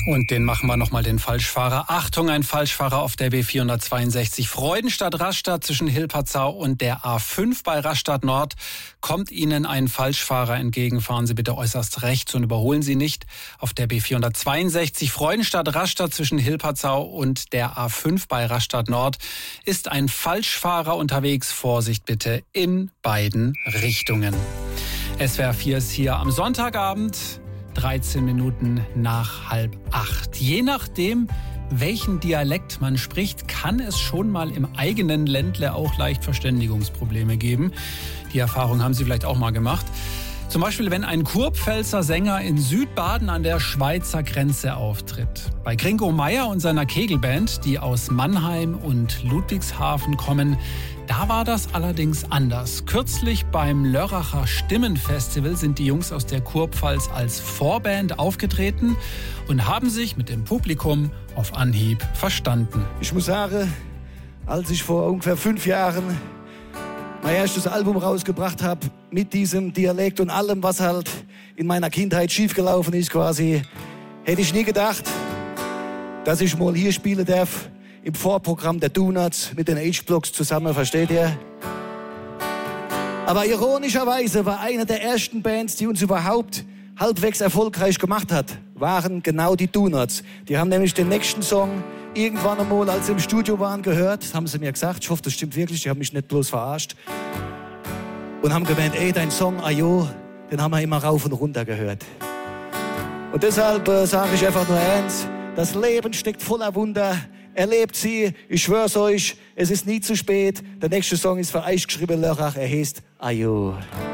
Und den machen wir nochmal, den Falschfahrer. Achtung, ein Falschfahrer auf der B462 Freudenstadt-Rastatt zwischen Hilpertzau und der A5 bei Rastatt Nord. Kommt Ihnen ein Falschfahrer entgegen, fahren Sie bitte äußerst rechts und überholen Sie nicht. Auf der B462 Freudenstadt-Rastatt zwischen Hilpertzau und der A5 bei Rastatt Nord ist ein Falschfahrer unterwegs. Vorsicht bitte in beiden Richtungen. SWR 4 ist hier am Sonntagabend. 13 Minuten nach 7:30. Je nachdem, welchen Dialekt man spricht, kann es schon mal im eigenen Ländle auch leicht Verständigungsprobleme geben. Die Erfahrung haben Sie vielleicht auch mal gemacht. Zum Beispiel, wenn ein Kurpfälzer Sänger in Südbaden an der Schweizer Grenze auftritt. Bei Gringo Meier und seiner Kegelband, die aus Mannheim und Ludwigshafen kommen, da war das allerdings anders. Kürzlich beim Lörracher Stimmenfestival sind die Jungs aus der Kurpfalz als Vorband aufgetreten und haben sich mit dem Publikum auf Anhieb verstanden. Ich muss sagen, als ich vor ungefähr 5 Jahren mein erstes Album rausgebracht habe, mit diesem Dialekt und allem, was halt in meiner Kindheit schiefgelaufen ist quasi, hätte ich nie gedacht, dass ich mal hier spielen darf, im Vorprogramm der Donuts mit den H-Blocks zusammen, versteht ihr? Aber ironischerweise war eine der ersten Bands, die uns überhaupt halbwegs erfolgreich gemacht hat, waren genau die Donuts. Die haben nämlich den nächsten Song irgendwann einmal, als sie im Studio waren, gehört. Das haben sie mir gesagt. Ich hoffe, das stimmt wirklich. Die haben mich nicht bloß verarscht. Und haben gemeint, ey, dein Song, Ayo, den haben wir immer rauf und runter gehört. Und deshalb sage ich einfach nur eins, das Leben steckt voller Wunder. Erlebt sie, ich schwör's euch, es ist nie zu spät. Der nächste Song ist für euch geschrieben, Lörrach, er heißt Ayo.